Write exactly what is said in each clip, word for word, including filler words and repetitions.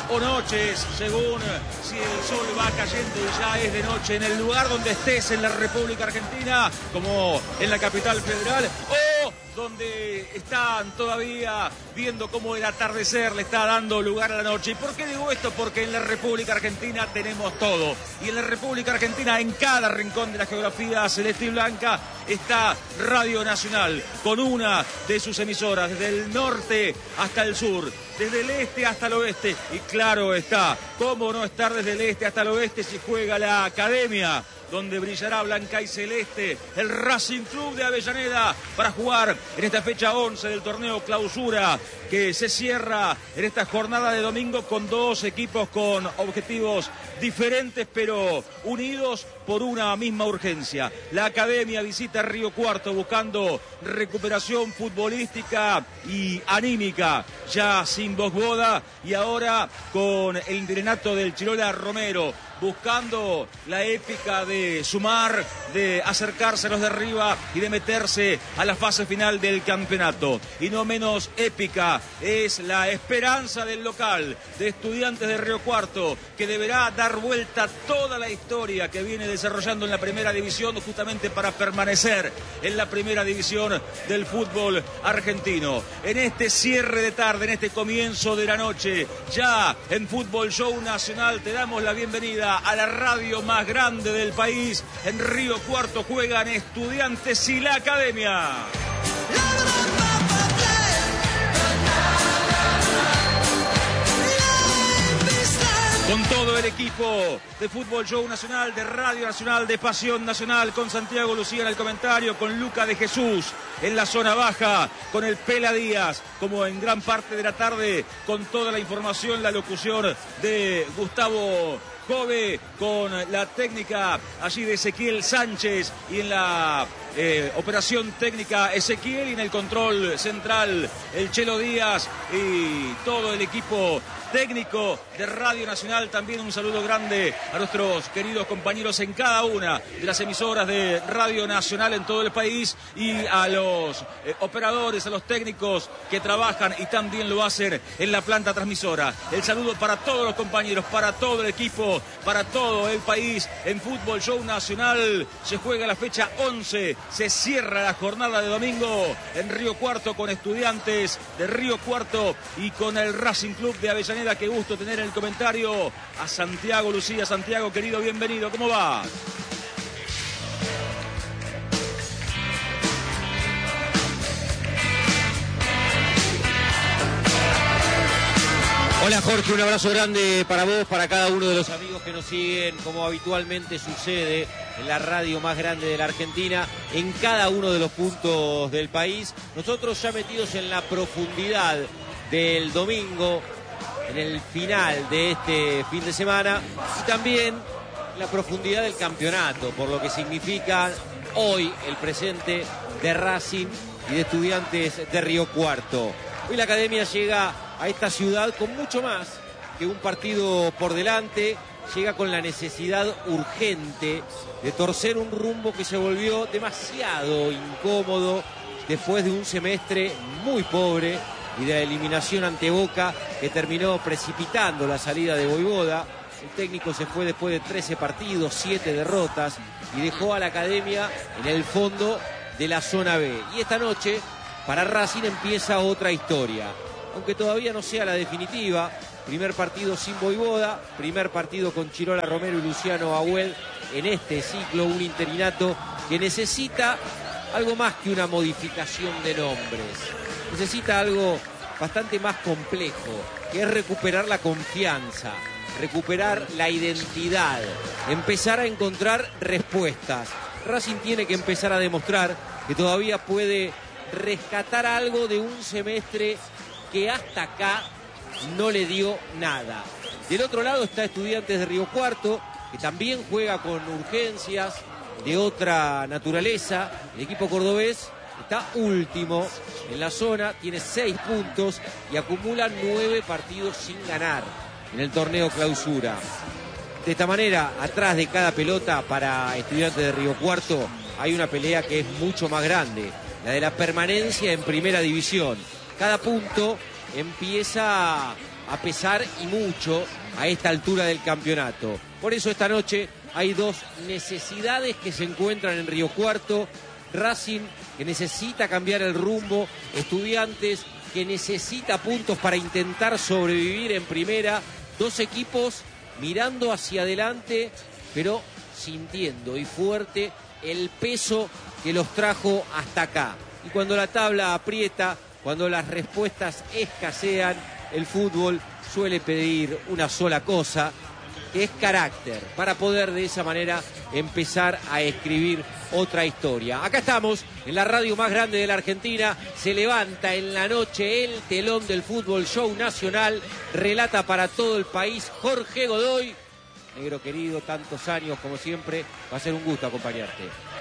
o noches, según si el sol va cayendo y ya es de noche en el lugar donde estés en la República Argentina, como en la capital federal, o donde están todavía viendo cómo el atardecer le está dando lugar a la noche. ¿Y por qué digo esto? Porque en la República Argentina tenemos todo. Y en la República Argentina, en cada rincón de la geografía celeste y blanca, está Radio Nacional, con una de sus emisoras, desde el norte hasta el sur, desde el este hasta el oeste. Y claro está, ¿cómo no estar desde el este hasta el oeste si juega la Academia, donde brillará blanca y celeste el Racing Club de Avellaneda para jugar en esta fecha once del torneo Clausura, que se cierra en esta jornada de domingo con dos equipos con objetivos diferentes pero unidos por una misma urgencia. La Academia visita Río Cuarto buscando recuperación futbolística y anímica, ya sin Bosboda y ahora con el interinato del Chirola Romero, buscando la épica de sumar, de acercarse a los de arriba y de meterse a la fase final del campeonato. Y no menos épica es la esperanza del local, de Estudiantes de Río Cuarto, que deberá dar vuelta toda la historia que viene desarrollando en la primera división, justamente para permanecer en la primera división del fútbol argentino. En este cierre de tarde, en este comienzo de la noche, ya en Fútbol Show Nacional, te damos la bienvenida a la radio más grande del país. En Río Cuarto juegan Estudiantes y la Academia. Con todo el equipo de Fútbol Show Nacional, de Radio Nacional, de Pasión Nacional, con Santiago Lucía en el comentario, con Luca de Jesús en la zona baja, con el Pela Díaz, como en gran parte de la tarde, con toda la información, la locución de Gustavo Jove, con la técnica allí de Ezequiel Sánchez y en la eh, operación técnica Ezequiel, y en el control central el Chelo Díaz y todo el equipo técnico de Radio Nacional. También un saludo grande a nuestros queridos compañeros en cada una de las emisoras de Radio Nacional en todo el país, y a los eh, operadores, a los técnicos que trabajan y también lo hacen en la planta transmisora. El saludo para todos los compañeros, para todo el equipo, para todo el país. En Fútbol Show Nacional se juega la fecha once, se cierra la jornada de domingo en Río Cuarto con Estudiantes de Río Cuarto y con el Racing Club de Avellaneda. Qué gusto tener en el comentario a Santiago Lucía. Santiago, querido, bienvenido, ¿cómo va? Hola Jorge, un abrazo grande para vos, para cada uno de los amigos que nos siguen, como habitualmente sucede en la radio más grande de la Argentina, en cada uno de los puntos del país. Nosotros ya metidos en la profundidad del domingo, en el final de este fin de semana, y también la profundidad del campeonato, por lo que significa hoy el presente de Racing y de Estudiantes de Río Cuarto. Hoy la Academia llega a esta ciudad con mucho más que un partido por delante, llega con la necesidad urgente de torcer un rumbo que se volvió demasiado incómodo después de un semestre muy pobre y de la eliminación ante Boca, que terminó precipitando la salida de Voivoda. El técnico se fue después de trece partidos, siete derrotas, y dejó a la Academia en el fondo de la zona B. Y esta noche, para Racing, empieza otra historia, aunque todavía no sea la definitiva. Primer partido sin Voivoda, primer partido con Chirola Romero y Luciano Abuel en este ciclo, un interinato que necesita algo más que una modificación de nombres. Necesita algo bastante más complejo, que es recuperar la confianza, recuperar la identidad, empezar a encontrar respuestas. Racing tiene que empezar a demostrar que todavía puede rescatar algo de un semestre que hasta acá no le dio nada. Del otro lado está Estudiantes de Río Cuarto, que también juega con urgencias de otra naturaleza. El equipo cordobés está último en la zona, tiene seis puntos y acumula nueve partidos sin ganar en el torneo Clausura. De esta manera, atrás de cada pelota para Estudiantes de Río Cuarto hay una pelea que es mucho más grande, la de la permanencia en primera división. Cada punto empieza a pesar y mucho a esta altura del campeonato. Por eso esta noche hay dos necesidades que se encuentran en Río Cuarto. Racing, que necesita cambiar el rumbo, Estudiantes, que necesita puntos para intentar sobrevivir en primera. Dos equipos mirando hacia adelante, pero sintiendo y fuerte el peso que los trajo hasta acá. Y cuando la tabla aprieta, cuando las respuestas escasean, el fútbol suele pedir una sola cosa, que es carácter, para poder de esa manera empezar a escribir otra historia. Acá estamos, en la radio más grande de la Argentina. Se levanta en la noche el telón del Fútbol Show Nacional. Relata para todo el país Jorge Godoy. Negro querido, tantos años como siempre. Va a ser un gusto acompañarte.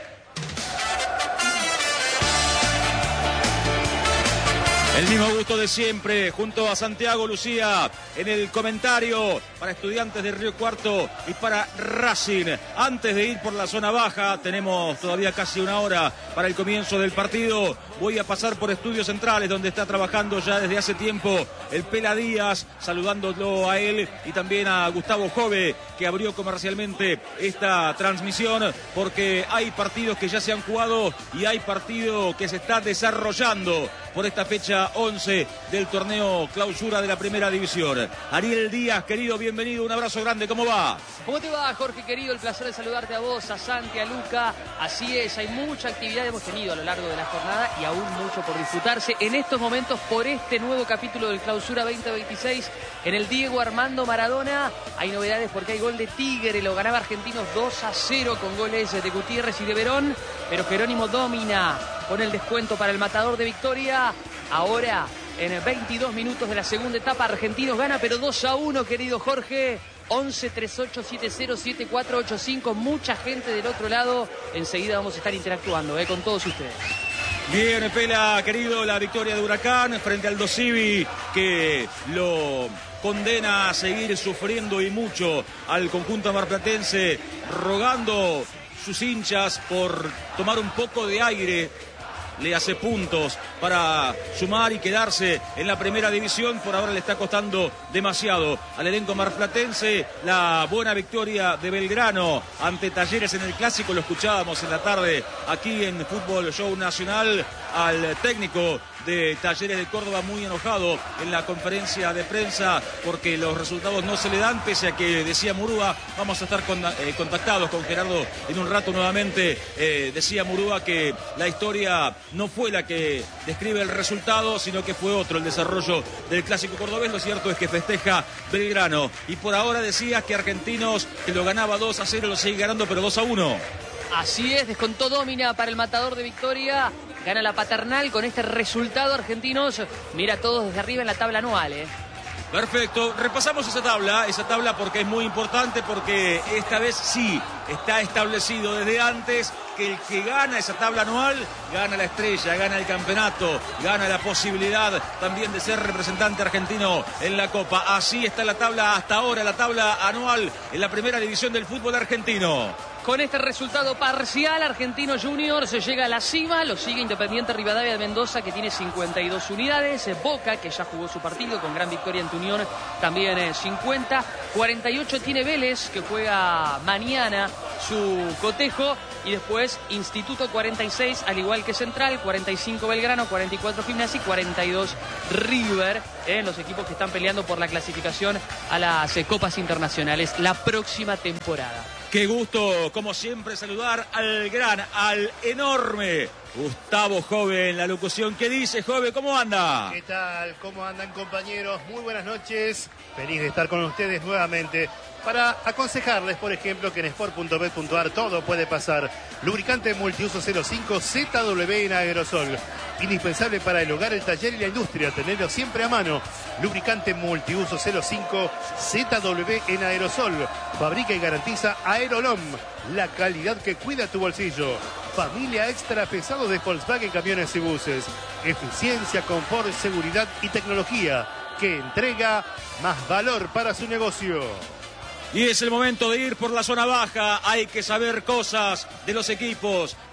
El mismo gusto de siempre, junto a Santiago Lucía, en el comentario para Estudiantes de Río Cuarto y para Racing. Antes de ir por la zona baja, tenemos todavía casi una hora para el comienzo del partido. Voy a pasar por Estudios Centrales, donde está trabajando ya desde hace tiempo el Pela Díaz, saludándolo a él y también a Gustavo Jove, que abrió comercialmente esta transmisión, porque hay partidos que ya se han jugado y hay partido que se está desarrollando por esta fecha once del torneo clausura de la primera división. Ariel Díaz, querido, bienvenido, un abrazo grande, ¿cómo va? ¿Cómo te va, Jorge, querido? El placer de saludarte a vos, a Santi, a Luca. Así es, hay mucha actividad hemos tenido a lo largo de la jornada y aún mucho por disfrutarse en estos momentos por este nuevo capítulo del clausura veinte veintiséis en el Diego Armando Maradona. Hay novedades porque hay gol de Tigre, lo ganaba Argentinos dos a cero con goles de Gutiérrez y de Verón, pero Jerónimo domina con el descuento para el Matador de Victoria. Ahora, en veintidós minutos de la segunda etapa, Argentinos gana, pero dos a uno, querido Jorge. once, treinta y ocho, setenta, setenta y cuatro, ochenta y cinco. Mucha gente del otro lado. Enseguida vamos a estar interactuando eh, con todos ustedes. Bien, Pela, querido, la victoria de Huracán frente al Dosivi, que lo condena a seguir sufriendo y mucho al conjunto marplatense, rogando sus hinchas por tomar un poco de aire. Le hace puntos para sumar y quedarse en la primera división. Por ahora le está costando demasiado al elenco marplatense. La buena victoria de Belgrano ante Talleres en el Clásico. Lo escuchábamos en la tarde aquí en Fútbol Show Nacional al técnico de Talleres de Córdoba, muy enojado en la conferencia de prensa porque los resultados no se le dan, pese a que decía Murúa, vamos a estar con, eh, contactados con Gerardo en un rato nuevamente. Eh, decía Murúa que la historia no fue la que describe el resultado, sino que fue otro el desarrollo del Clásico cordobés. Lo cierto es que festeja Belgrano y por ahora decía que Argentinos, que lo ganaba dos a cero, lo sigue ganando, pero dos a uno. Así es, descontó Domina para el Matador de Victoria. Gana la Paternal con este resultado. Argentinos mira todos desde arriba en la tabla anual, ¿eh? Perfecto, repasamos esa tabla, esa tabla porque es muy importante, porque esta vez sí está establecido desde antes que el que gana esa tabla anual gana la estrella, gana el campeonato, gana la posibilidad también de ser representante argentino en la Copa. Así está la tabla hasta ahora, la tabla anual en la primera división del fútbol argentino. Con este resultado parcial, Argentinos Juniors llega a la cima, lo sigue Independiente Rivadavia de Mendoza, que tiene cincuenta y dos unidades, Boca, que ya jugó su partido con gran victoria ante Unión, también cincuenta, cuarenta y ocho tiene Vélez, que juega mañana su cotejo, y después Instituto cuarenta y seis, al igual que Central, cuarenta y cinco Belgrano, cuarenta y cuatro Gimnasia y cuarenta y dos River, en eh, los equipos que están peleando por la clasificación a las eh, Copas Internacionales la próxima temporada. Qué gusto, como siempre, saludar al gran, al enorme Gustavo Jove en la locución. ¿Qué dice, Jove? ¿Cómo anda? ¿Qué tal? ¿Cómo andan, compañeros? Muy buenas noches. Feliz de estar con ustedes nuevamente para aconsejarles, por ejemplo, que en sport punto bet punto a r todo puede pasar. Lubricante multiuso cero cinco Z W en aerosol. Indispensable para el hogar, el taller y la industria. Tenerlo siempre a mano. Lubricante multiuso cero cinco Z W en aerosol. Fabrica y garantiza Aerolom, la calidad que cuida tu bolsillo. Familia extra pesado de Volkswagen Camiones y Buses. Eficiencia, confort, seguridad y tecnología que entrega más valor para su negocio. Y es el momento de ir por la zona baja. Hay que saber cosas de los equipos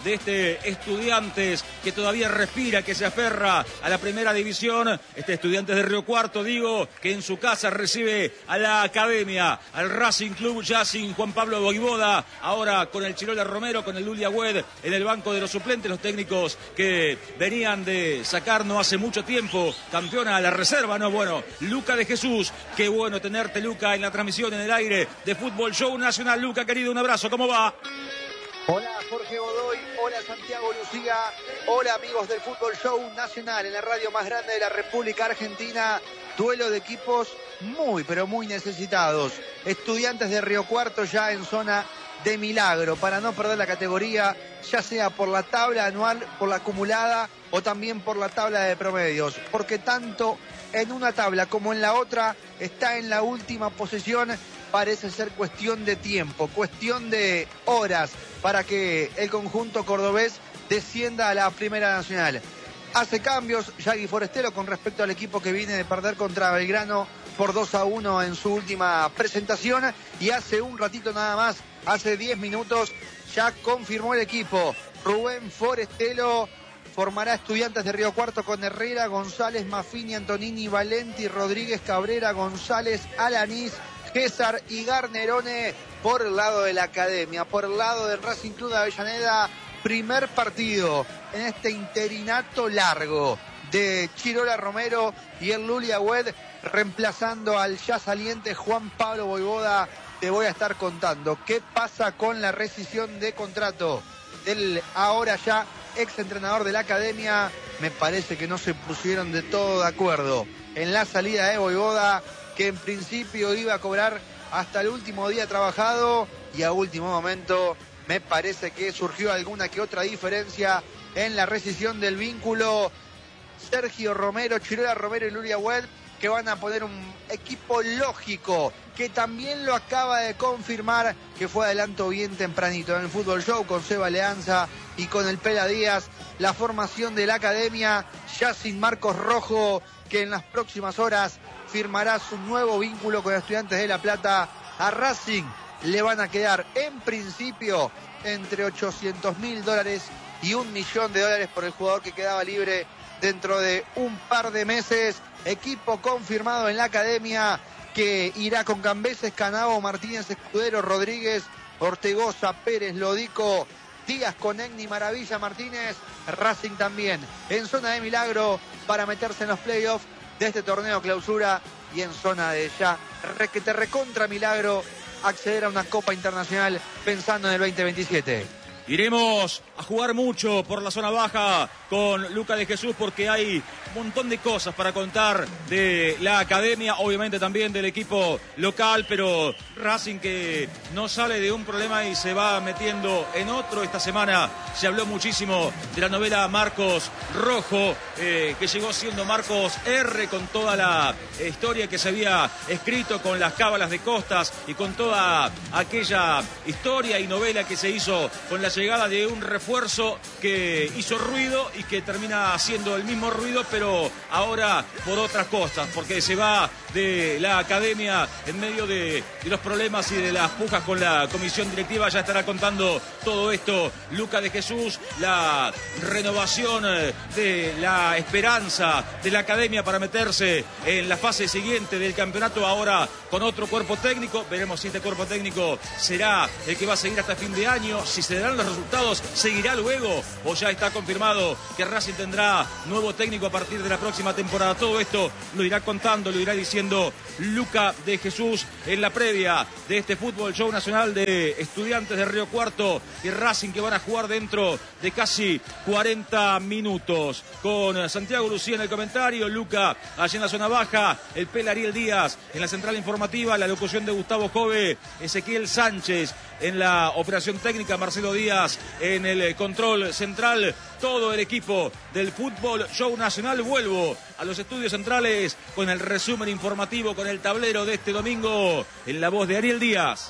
de este Estudiantes que todavía respira, que se aferra a la primera división. Este Estudiantes de Río Cuarto, digo, que en su casa recibe a la Academia, al Racing Club, ya sin Juan Pablo Voivoda, ahora con el Chirola Romero, con el Lulia Wed en el banco de los suplentes, los técnicos que venían de sacar no hace mucho tiempo campeona a la reserva, ¿no? Bueno, Luca de Jesús, qué bueno tenerte, Luca, en la transmisión, en el aire de Fútbol Show Nacional. Luca, querido, un abrazo, ¿cómo va? Hola Jorge Godoy, hola Santiago Lucía, hola amigos del Fútbol Show Nacional en la radio más grande de la República Argentina. Duelo de equipos muy pero muy necesitados. Estudiantes de Río Cuarto ya en zona de milagro para no perder la categoría, ya sea por la tabla anual, por la acumulada o también por la tabla de promedios, porque tanto en una tabla como en la otra está en la última posición. Parece ser cuestión de tiempo, cuestión de horas para que el conjunto cordobés descienda a la Primera Nacional. Hace cambios Yagui Forestero con respecto al equipo que viene de perder contra Belgrano por dos a uno en su última presentación, y hace un ratito nada más, hace diez minutos, ya confirmó el equipo. Rubén Forestero formará Estudiantes de Río Cuarto con Herrera, González, Maffini, Antonini, Valenti, Rodríguez, Cabrera, González, Alanís, César y Garnerone por el lado de la Academia, por el lado del Racing Club de Avellaneda. Primer partido en este interinato largo de Chirola Romero y el Lulia Wed, reemplazando al ya saliente Juan Pablo Voivoda. Te voy a estar contando qué pasa con la rescisión de contrato del ahora ya ex entrenador de la Academia. Me parece que no se pusieron de todo de acuerdo en la salida de Voivoda, que en principio iba a cobrar hasta el último día trabajado, y a último momento me parece que surgió alguna que otra diferencia en la rescisión del vínculo. Sergio Romero, Chirola Romero y Lulia Wed, que van a poner un equipo lógico, que también lo acaba de confirmar, que fue adelanto bien tempranito en el Fútbol Show con Seba Leanza y con el Pela Díaz, la formación de la Academia, ya sin Marcos Rojo, que en las próximas horas firmará su nuevo vínculo con Estudiantes de La Plata. A Racing le van a quedar en principio entre ochocientos mil dólares y un millón de dólares por el jugador que quedaba libre dentro de un par de meses. Equipo confirmado en la Academia, que irá con Cambeses, Canavo, Martínez, Escudero, Rodríguez, Ortegoza, Pérez, Lodico, Díaz, Conegni, Maravilla, Martínez. Racing también en zona de milagro para meterse en los playoffs de este torneo clausura, y en zona de ya que te recontra milagro acceder a una Copa Internacional pensando en el veinte veintisiete. Iremos a jugar mucho por la zona baja con Luca de Jesús, porque hay un montón de cosas para contar de la Academia, obviamente también del equipo local, pero Racing que no sale de un problema y se va metiendo en otro. Esta semana se habló muchísimo de la novela Marcos Rojo, eh, que llegó siendo Marcos R, con toda la historia que se había escrito, con las cábalas de Costas y con toda aquella historia y novela que se hizo con la llegada de un refuerzo que hizo ruido y que termina haciendo el mismo ruido, pero ahora por otras cosas, porque se va de la Academia en medio de, de los problemas y de las pujas con la comisión directiva. Ya estará contando todo esto Luca de Jesús, la renovación de la esperanza de la Academia para meterse en la fase siguiente del campeonato, ahora con otro cuerpo técnico. Veremos si este cuerpo técnico será el que va a seguir hasta fin de año, si se darán los resultados, seguirá luego, o ya está confirmado que Racing tendrá nuevo técnico a partir de la próxima temporada. Todo esto lo irá contando, lo irá diciendo Luca de Jesús en la previa de este Fútbol Show Nacional de Estudiantes de Río Cuarto y Racing, que van a jugar dentro de casi cuarenta minutos. Con Santiago Lucía en el comentario, Luca allí en la zona baja, el Pela Ariel Díaz en la central informativa, la locución de Gustavo Jove, Ezequiel Sánchez en la operación técnica, Marcelo Díaz en el control central, todo el equipo del Fútbol Show Nacional. Vuelvo a los estudios centrales con el resumen informativo, con el tablero de este domingo, en la voz de Ariel Díaz.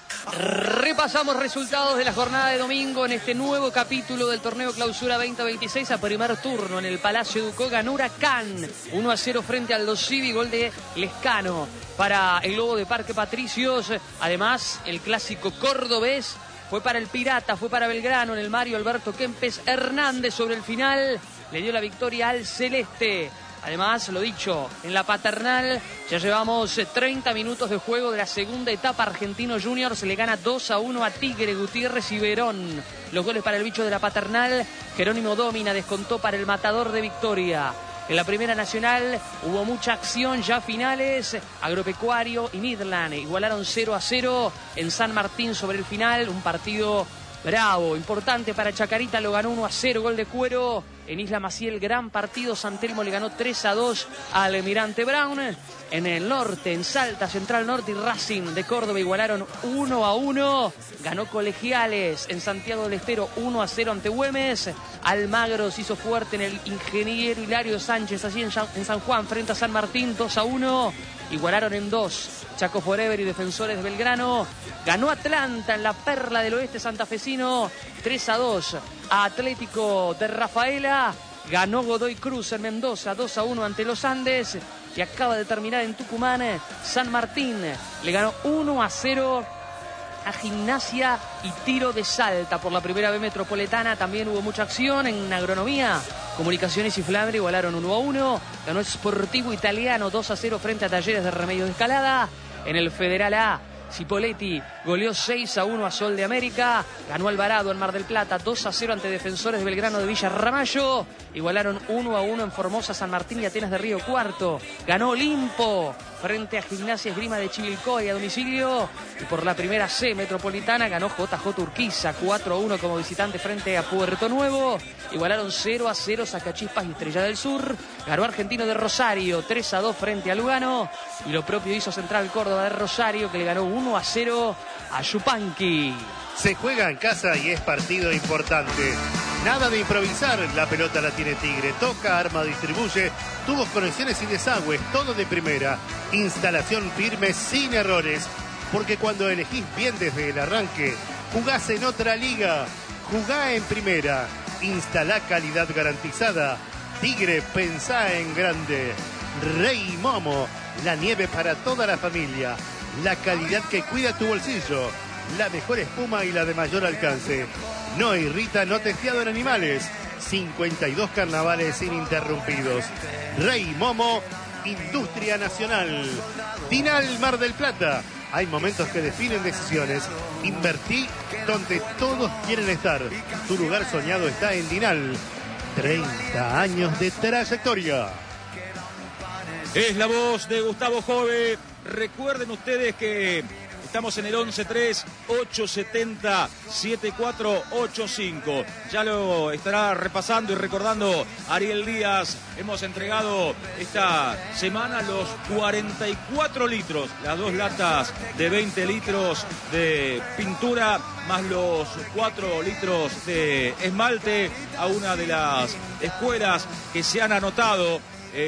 Repasamos resultados de la jornada de domingo en este nuevo capítulo del torneo Clausura veinte veintiséis. A primer turno en el Palacio Ducó ganó Huracán uno a cero frente al Aldo Civi, gol de Lescano para el Lobo de Parque Patricios. Además, el clásico cordobés fue para el Pirata, fue para Belgrano en el Mario Alberto Kempes Hernández. Sobre el final le dio la victoria al celeste. Además, lo dicho, en la Paternal ya llevamos treinta minutos de juego de la segunda etapa. Argentino Junior se le gana dos a uno a Tigre, Gutiérrez y Verón. Los goles para el bicho de la Paternal. Jerónimo Domina descontó para el Matador de Victoria. En la Primera Nacional hubo mucha acción, ya finales. Agropecuario y Midland igualaron cero a cero en San Martín sobre el final. Un partido bravo, importante para Chacarita, lo ganó uno a cero, gol de Cuero. En Isla Maciel, gran partido, San Telmo le ganó tres a dos al Almirante Brown. En el norte, en Salta, Central Norte y Racing de Córdoba igualaron uno a uno. Ganó Colegiales en Santiago del Estero uno a cero ante Güemes. Almagro se hizo fuerte en el Ingeniero Hilario Sánchez, así en San Juan, frente a San Martín, dos a uno. Igualaron en dos Chaco Forever y Defensores de Belgrano. Ganó Atlanta en la Perla del Oeste santafesino tres a dos a Atlético de Rafaela. Ganó Godoy Cruz en Mendoza dos a uno ante los Andes. Y acaba de terminar en Tucumán. San Martín le ganó uno a cero a Gimnasia y Tiro de Salta por la primera B metropolitana. También hubo mucha acción en agronomía. Comunicaciones y Flandre igualaron uno a uno. Ganó Sportivo Italiano dos a cero frente a Talleres de Remedios de Escalada. En el Federal A, Cipolletti goleó seis a uno a Sol de América. Ganó Alvarado en Mar del Plata dos a cero ante Defensores de Belgrano de Villa Ramallo. Igualaron uno a uno en Formosa, San Martín y Atenas de Río Cuarto. Ganó Olimpo frente a Gimnasia Esgrima de Chivilcoy a domicilio. Y por la primera C metropolitana ganó J J Urquiza cuatro a uno como visitante frente a Puerto Nuevo. Igualaron cero a cero Sacachispas y Estrella del Sur. Ganó Argentino de Rosario tres a dos frente a Lugano. Y lo propio hizo Central Córdoba de Rosario, que le ganó uno a cero a Yupanqui. Se juega en casa y es partido importante. Nada de improvisar, la pelota la tiene Tigre. Toca, arma, distribuye. Tubos, conexiones y desagües, todo de primera. Instalación firme, sin errores. Porque cuando elegís bien desde el arranque, jugás en otra liga. Jugá en primera. Instalá calidad garantizada. Tigre, pensá en grande. Rey Momo, la nieve para toda la familia. La calidad que cuida tu bolsillo. La mejor espuma y la de mayor alcance. No irrita, no testeado en animales. cincuenta y dos carnavales ininterrumpidos. Rey Momo, Industria Nacional. Dinal Mar del Plata. Hay momentos que definen decisiones. Invertí donde todos quieren estar. Tu lugar soñado está en Dinal. treinta años de trayectoria. Es la voz de Gustavo Jove. Recuerden ustedes que estamos en el once tres ocho setenta setenta y cuatro ochenta y cinco. Ya lo estará repasando y recordando Ariel Díaz. Hemos entregado esta semana los cuarenta y cuatro litros, las dos latas de veinte litros de pintura, más los cuatro litros de esmalte a una de las escuelas que se han anotado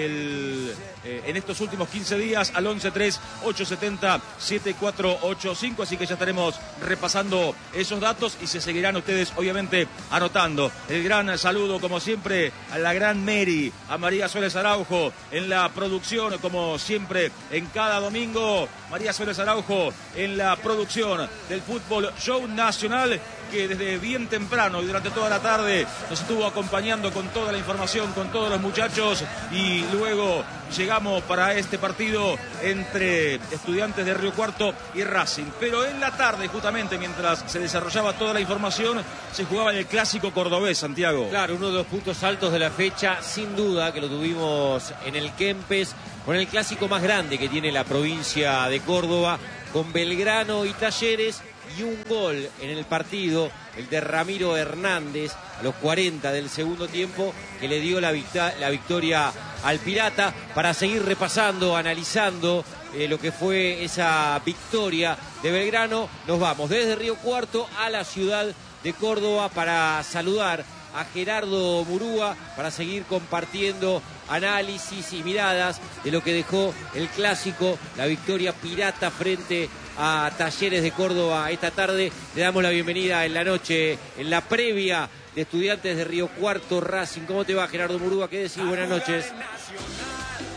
el... Eh, en estos últimos quince días al once tres ocho setenta setenta y cuatro ochenta y cinco, así que ya estaremos repasando esos datos y se seguirán ustedes obviamente anotando. El gran saludo como siempre a la gran Mary, a María Suárez Araujo en la producción como siempre en cada domingo. María Suárez Araujo en la producción del Fútbol Show Nacional, que desde bien temprano y durante toda la tarde nos estuvo acompañando con toda la información, con todos los muchachos, y luego llegamos para este partido entre Estudiantes de Río Cuarto y Racing. Pero en la tarde, justamente mientras se desarrollaba toda la información, se jugaba el clásico cordobés, Santiago. Claro, uno de los puntos altos de la fecha, sin duda, que lo tuvimos en el Kempes, con el clásico más grande que tiene la provincia de Córdoba, con Belgrano y Talleres, y un gol en el partido, el de Ramiro Hernández, a los cuarenta del segundo tiempo, que le dio la, victa- la victoria al Pirata. Para seguir repasando, analizando eh, lo que fue esa victoria de Belgrano, nos vamos desde Río Cuarto a la ciudad de Córdoba para saludar a Gerardo Murúa, para seguir compartiendo análisis y miradas de lo que dejó el clásico, la victoria Pirata frente a Talleres de Córdoba esta tarde. Le damos la bienvenida en la noche, en la previa de Estudiantes de Río Cuarto Racing. ¿Cómo te va, Gerardo Murúa? ¿Qué decís? Buenas noches.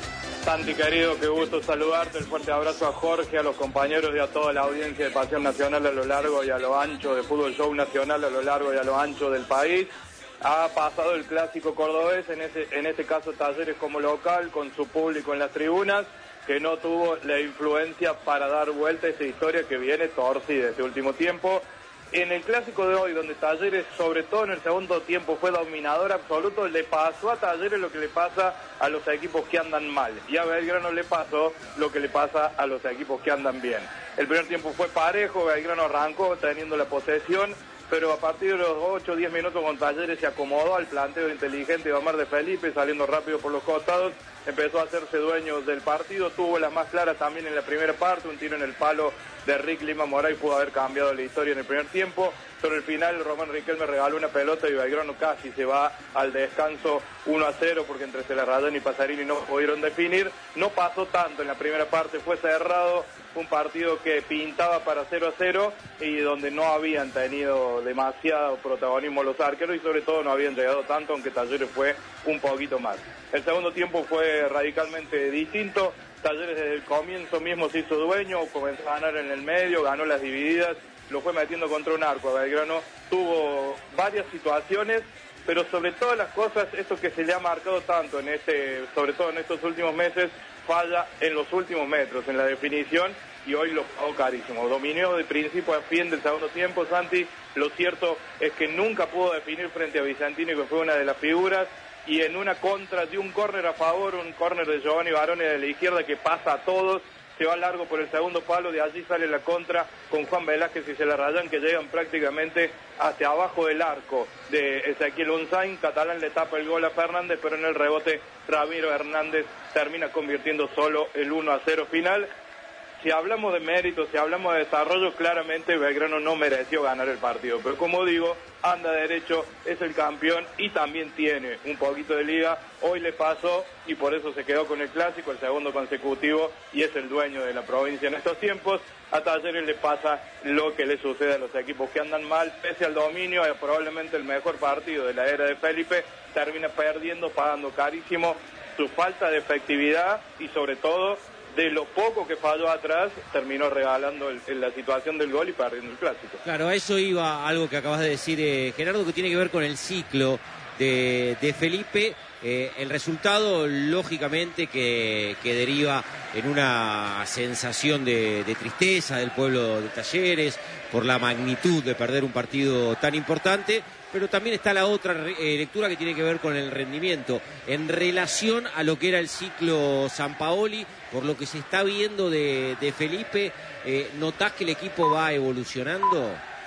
Santi querido, qué gusto saludarte, el fuerte abrazo a Jorge, a los compañeros y a toda la audiencia de Pasión Nacional a lo largo y a lo ancho, de Fútbol Show Nacional a lo largo y a lo ancho del país. Ha pasado el clásico cordobés, en, ese, en este caso Talleres como local, con su público en las tribunas, que no tuvo la influencia para dar vuelta a esa historia que viene torcida este último tiempo. En el clásico de hoy, donde Talleres, sobre todo en el segundo tiempo, fue dominador absoluto, le pasó a Talleres lo que le pasa a los equipos que andan mal. Y a Belgrano le pasó lo que le pasa a los equipos que andan bien. El primer tiempo fue parejo, Belgrano arrancó teniendo la posesión, pero a partir de los ocho o diez minutos con Talleres se acomodó al planteo inteligente de Omar de Felipe, saliendo rápido por los costados, empezó a hacerse dueño del partido, tuvo las más claras también en la primera parte, un tiro en el palo de Rick Lima Moray pudo haber cambiado la historia en el primer tiempo, pero al final Román Riquelme regaló una pelota y Belgrano casi se va al descanso uno a cero porque entre Celarrayán y Pasarini no pudieron definir. No pasó tanto en la primera parte, fue cerrado, un partido que pintaba para cero a cero y donde no habían tenido demasiado protagonismo los arqueros y sobre todo no habían llegado tanto, aunque Talleres fue un poquito más. El segundo tiempo fue radicalmente distinto. Talleres desde el comienzo mismo se hizo dueño, comenzó a ganar en el medio, ganó las divididas, lo fue metiendo contra un arco. Belgrano tuvo varias situaciones, pero sobre todas las cosas, esto que se le ha marcado tanto, en este, sobre todo en estos últimos meses, falla en los últimos metros, en la definición, y hoy lo pagó carísimo. Dominio de principio a fin del segundo tiempo, Santi. Lo cierto es que nunca pudo definir frente a Vicentini, que fue una de las figuras, y en una contra de un córner a favor, un córner de Giovanni Barone de la izquierda que pasa a todos, se va largo por el segundo palo, de allí sale la contra con Juan Velázquez y Celarrayán, que llegan prácticamente hacia abajo del arco de Ezequiel Unzain. Catalán le tapa el gol a Fernández, pero en el rebote Ramiro Hernández termina convirtiendo solo el uno a cero final. Si hablamos de mérito, si hablamos de desarrollo, claramente Belgrano no mereció ganar el partido, pero como digo, anda derecho, es el campeón y también tiene un poquito de liga. Hoy le pasó y por eso se quedó con el clásico, el segundo consecutivo, y es el dueño de la provincia en estos tiempos. A Talleres le pasa lo que le sucede a los equipos que andan mal, pese al dominio, es probablemente el mejor partido de la era de Felipe, termina perdiendo, pagando carísimo su falta de efectividad y sobre todo de lo poco que falló atrás, terminó regalando el, el, la situación del gol y perdiendo el clásico. Claro, a eso iba algo que acabas de decir, eh, Gerardo, que tiene que ver con el ciclo de, de Felipe. Eh, el resultado, lógicamente, que, que deriva en una sensación de, de tristeza del pueblo de Talleres por la magnitud de perder un partido tan importante, pero también está la otra eh, lectura que tiene que ver con el rendimiento en relación a lo que era el ciclo Sampaoli. Por lo que se está viendo de, de Felipe, eh, ¿notás que el equipo va evolucionando?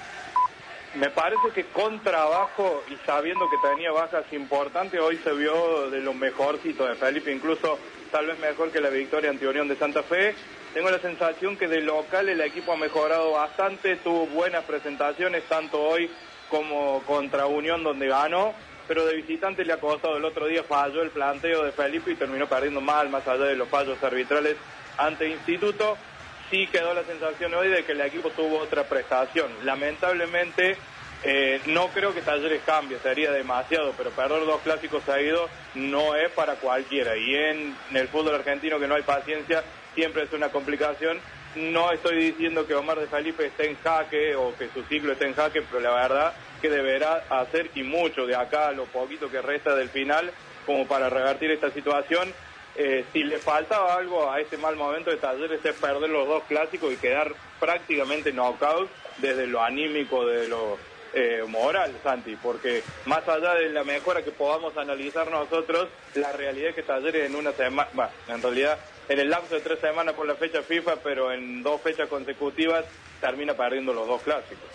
Me parece que con trabajo y sabiendo que tenía bajas importantes, hoy se vio de lo mejorcito de Felipe, incluso tal vez mejor que la victoria ante Unión de Santa Fe. Tengo la sensación que de local el equipo ha mejorado bastante, tuvo buenas presentaciones, tanto hoy como contra Unión, donde ganó, pero de visitante le ha costado. El otro día falló el planteo de Felipe y terminó perdiendo mal, más allá de los fallos arbitrales ante Instituto. Sí quedó la sensación hoy de que el equipo tuvo otra prestación. Lamentablemente, eh, no creo que Talleres cambie, sería demasiado, pero perder dos clásicos seguidos no es para cualquiera. Y en, en el fútbol argentino, que no hay paciencia, siempre es una complicación. No estoy diciendo que Omar de Felipe esté en jaque o que su ciclo esté en jaque, pero la verdad que deberá hacer y mucho de acá a lo poquito que resta del final como para revertir esta situación. Eh, si le faltaba algo a este mal momento de Talleres es perder los dos clásicos y quedar prácticamente knockout desde lo anímico, de lo eh, moral, Santi, porque más allá de la mejora que podamos analizar nosotros, la realidad es que Talleres en una semana, bueno, en realidad en el lapso de tres semanas por la fecha FIFA, pero en dos fechas consecutivas termina perdiendo los dos clásicos.